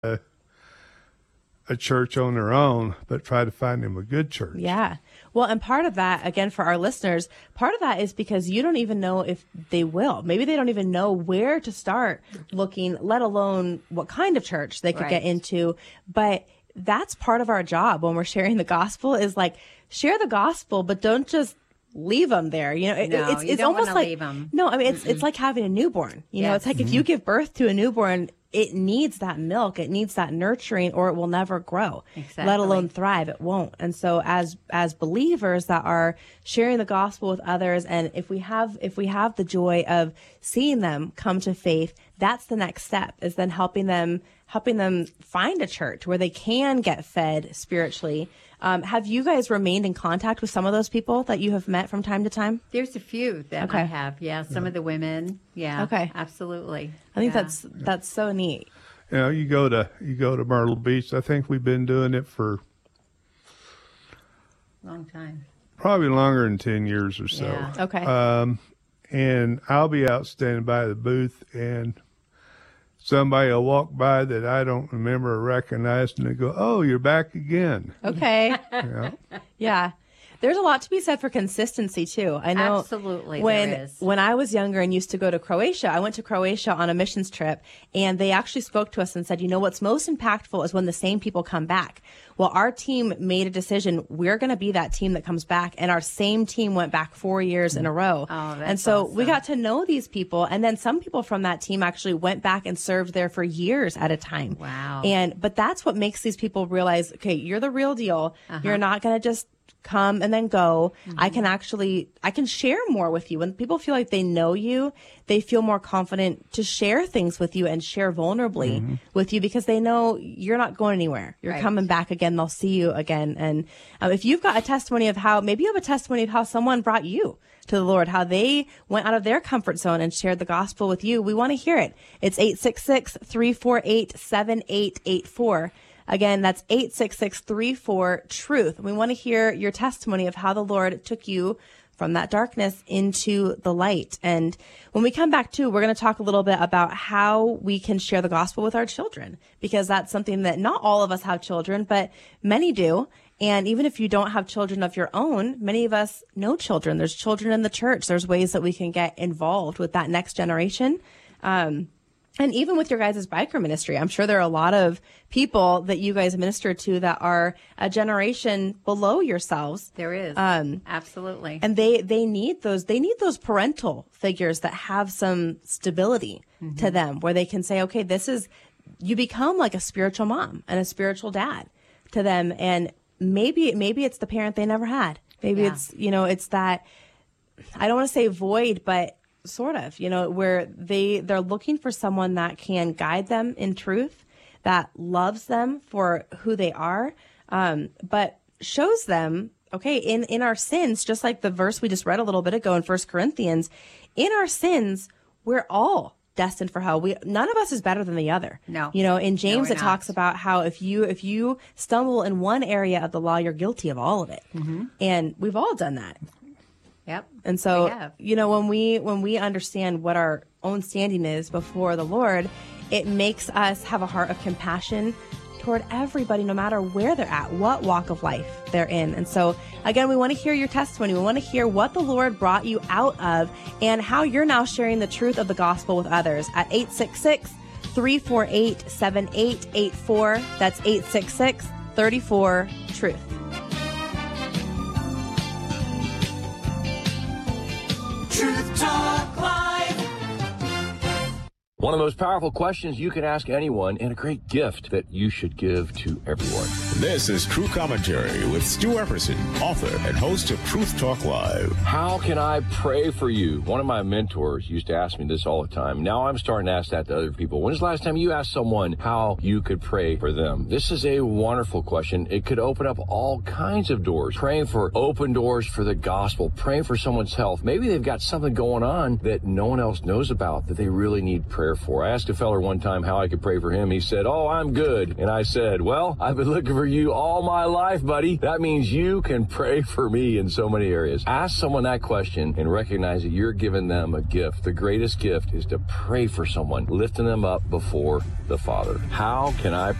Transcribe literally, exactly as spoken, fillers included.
a, a church on their own, but try to find them a good church. Yeah. Well, and part of that, again, for our listeners, part of that is because you don't even know if they will. Maybe they don't even know where to start looking, let alone what kind of church they could Right. get into. But that's part of our job when we're sharing the gospel is like, share the gospel, but don't just leave them there. You know, it, No, it's, you it's don't almost wanna like, leave 'em. no, I mean, it's, it's like having a newborn, you know, Yes. it's like if you give birth to a newborn, it needs that milk, it needs that nurturing, or it will never grow, Exactly. let alone thrive. It won't. And so as, as believers that are sharing the gospel with others, and if we have, if we have the joy of seeing them come to faith, that's the next step, is then helping them, helping them find a church where they can get fed spiritually. Um, have you guys remained in contact with some of those people that you have met from time to time? There's a few that Okay. I have. Yeah, some of the women. Yeah. Okay. Absolutely. I think Yeah. that's, that's so neat. You know, you go to you go to Myrtle Beach. I think we've been doing it for long time. probably longer than ten years or so. Yeah. Okay. Um, and I'll be out standing by the booth, and somebody will walk by that I don't remember or recognize, and they go, "Oh, you're back again." Okay. Yeah. Yeah. There's a lot to be said for consistency too. I know Absolutely, when there is. when I was younger and used to go to Croatia, I went to Croatia on a missions trip, and they actually spoke to us and said, you know, what's most impactful is when the same people come back. Well, our team made a decision, we're going to be that team that comes back, and our same team went back four years in a row. Oh, that's and so we awesome. got to know these people, and then some people from that team actually went back and served there for years at a time. Wow. And but that's what makes these people realize, okay, you're the real deal. Uh-huh. You're not going to just come and then go. I can actually, I can share more with you. When people feel like they know you, they feel more confident to share things with you and share vulnerably with you because they know you're not going anywhere. You're Right. coming back again. They'll see you again. And um, if you've got a testimony of how, maybe you have a testimony of how someone brought you to the Lord, how they went out of their comfort zone and shared the gospel with you, we want to hear it. It's eight six six, three four eight, seven eight eight four. Again, that's eight six six, three four, truth. We want to hear your testimony of how the Lord took you from that darkness into the light. And when we come back to, we're going to talk a little bit about how we can share the gospel with our children, because that's something that not all of us have children, but many do. And even if you don't have children of your own, many of us know children. There's children in the church. There's ways that we can get involved with that next generation. Um, And even with your guys' biker ministry, I'm sure there are a lot of people that you guys minister to that are a generation below yourselves. There is. Um, Absolutely. And they, they need those, they need those parental figures that have some stability to them where they can say, okay, this is, you become like a spiritual mom and a spiritual dad to them. And maybe, maybe it's the parent they never had. Maybe Yeah. it's, you know, it's that, I don't want to say void, but sort of, you know, where they, they're looking for someone that can guide them in truth, that loves them for who they are, um, but shows them, okay, in, in our sins, just like the verse we just read a little bit ago in First Corinthians, in our sins, we're all destined for hell. We, none of us is better than the other. No. You know, in James, we're it talks not. about how if you, if you stumble in one area of the law, you're guilty of all of it. And we've all done that. Yep. And so, We have. you know, when we when we understand what our own standing is before the Lord, it makes us have a heart of compassion toward everybody, no matter where they're at, what walk of life they're in. And so, again, we want to hear your testimony. We want to hear what the Lord brought you out of and how you're now sharing the truth of the gospel with others at eight six six, three four eight, seven eight eight four. That's eight six six, three four, truth. Truth Talk Live. One of the most powerful questions you can ask anyone, and a great gift that you should give to everyone. This is True Commentary with Stu Epperson, author and host of Truth Talk Live. How can I pray for you? One of my mentors used to ask me this all the time. Now I'm starting to ask that to other people. When's the last time you asked someone how you could pray for them? This is a wonderful question. It could open up all kinds of doors. Praying for open doors for the gospel, praying for someone's health. Maybe they've got something going on that no one else knows about that they really need prayer prayer for. I asked a feller one time how I could pray for him. He said, oh, I'm good. And I said, well, I've been looking for you all my life, buddy. That means you can pray for me in so many areas. Ask someone that question and recognize that you're giving them a gift. The greatest gift is to pray for someone, lifting them up before the Father. How can I